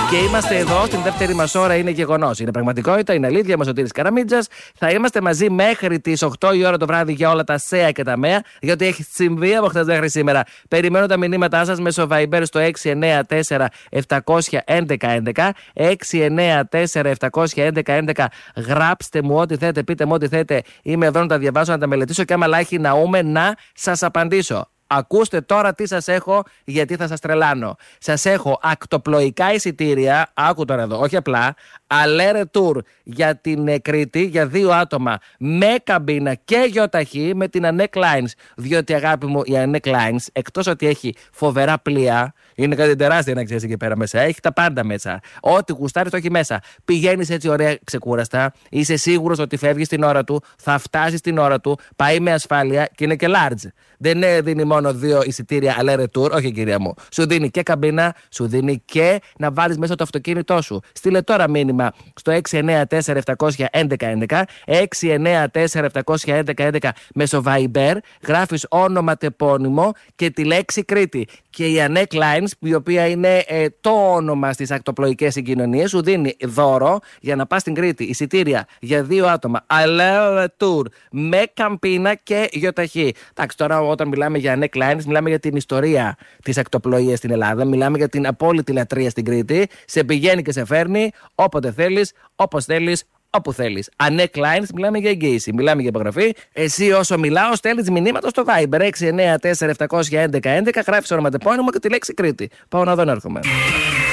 Και είμαστε εδώ στην δεύτερη μας ώρα. Είναι γεγονός. Είναι πραγματικότητα, είναι αλήθεια. Είμαι ο Σωτήρης Καραμίτζας. Θα είμαστε μαζί μέχρι τις 8 η ώρα το βράδυ για όλα τα ΣΕΑ και τα ΜΕΑ. Γιατί έχει συμβεί από χθες μέχρι σήμερα. Περιμένω τα μηνύματά σας μέσω Viber στο 694-711-11. 694-711-11. Γράψτε μου ό,τι θέτε, πείτε μου ό,τι θέτε. Είμαι εδώ να τα διαβάσω, να τα μελετήσω και άμα λάχει ναούμε να σας απαντήσω. Ακούστε τώρα τι σας έχω, γιατί θα σας τρελάνω. Σας έχω ακτοπλοϊκά εισιτήρια, άκου τώρα εδώ, όχι απλά, αλέρε tour για την Κρήτη για 2 άτομα με καμπίνα και γιοταχή με την Anek Lines. Διότι αγάπη μου, η Anek Lines, εκτός ότι έχει φοβερά πλοία, είναι κάτι τεράστια να ξέρεις εκεί πέρα μέσα, έχει τα πάντα μέσα. Ό,τι γουστάρεις το έχει μέσα. Πηγαίνεις έτσι ωραία ξεκούραστα, είσαι σίγουρος ότι φεύγεις την ώρα του, θα φτάσεις την ώρα του, πάει με ασφάλεια και είναι και large. Δεν δίνει μόνο 2 εισιτήρια αλέρε tour, όχι κυρία μου. Σου δίνει και καμπίνα, σου δίνει και να βάλεις μέσα το αυτοκίνητό σου. Στείλε τώρα μήνυμα στο 694-711-11, 694-711-11 μέσω Viber, γράφεις όνομα τεπώνυμο και τη λέξη Κρήτη. Και η Anek Lines, η οποία είναι το όνομα στις ακτοπλοϊκές συγκοινωνίες, σου δίνει δώρο για να πας στην Κρήτη. Εισιτήρια για 2 άτομα αλέρε tour με καμπίνα και γιοταχή. Εντάξει, τώρα όταν μιλάμε για Anek Lines, μιλάμε για την ιστορία της ακτοπλοείας στην Ελλάδα, μιλάμε για την απόλυτη λατρεία στην Κρήτη. Σε πηγαίνει και σε φέρνει όποτε θέλεις, όπως θέλεις, όπου θέλεις. Anek Lines, μιλάμε για εγγύηση, μιλάμε για υπογραφή. Εσύ όσο μιλάω, στέλνεις μηνύματα στο Viber 694-711-11, γράφεις ονοματεπώνυμο και τη λέξη Κρήτη. Πάω να δω να έρχομαι.